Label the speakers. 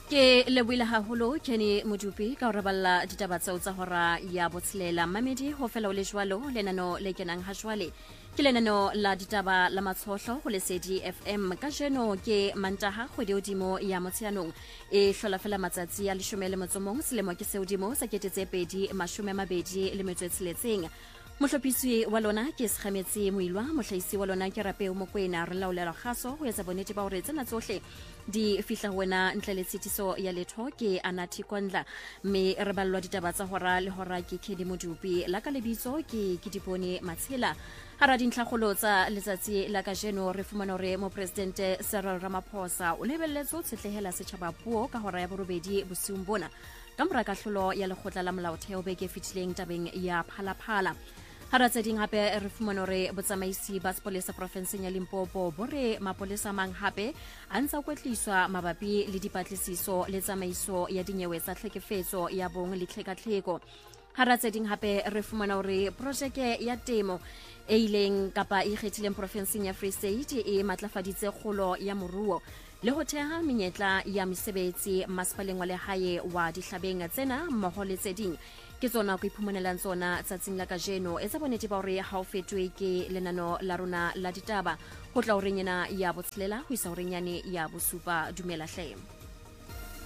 Speaker 1: Ke lebohile haholo Kenny Modupi ka ho raballa ditaba tseo tsa hora ya botshelela mamedi ho fela o le jwalo lenano le kenang ha jwale ke lenano la ditaba la matshohlo ho Lesedi FM ka jeno ke Mantaha kgwedi hodimo ya Motsheanong e hlola fela matsatsi a 11 selemo ke seudimo sa 2026. Mohlopisi wa lona ke Sekgametsi Moilwa, mohlahisi wa lona ke Rapeo Mokoena, re laolela kgaso ho etsa bonnete ba hore tsena tsohle di fihla wena ntle le tshitiso ya letho ke Anathi Kondla, mme re ballwa ditaba tsa hora le hora ke Kenny Modupi, la ka lebitso ke Dipone Matshela. Hara dintlhakgolo tsa letsatsi la kajeno re fumana hore Mopresidente Cyril Ramaphosa o lebelletse ho tshetlehela setjhaba puo ka hora ya borobedi bosiung bona ka mora kahlolo ya lekgotla la molaotheo beke fitileng tabeng ya Phalaphala. Hara tse ding hape re fumana hore botsamaisi ba sepolesa profenseng ya Limpopo bo re mapolesa mang hape a ntse a kwetliswa mabapi le dipatlisiso le tsamaiso ya dinyewe tsa tlhekefetso ya bong le tlhekatlheko. Hara tse ding hape re fumana hore projeke ya temo e ileng kapa e ikgethileng profenseng ya Free State e matlafaditse kgolo ya moruo le ho theha menyetla ya mesebetsi masepaleng wa lehae wa dihlabeng tsena mmoho le tse ding ke tsona go iphumanelang tsona tsatsing la kajeno etsa bonnete ba hore ha o fetwe ke lenano la rona la ditaba ho tla o renyena ya botshelela ho isa o renyane ya bosupa dumela hle.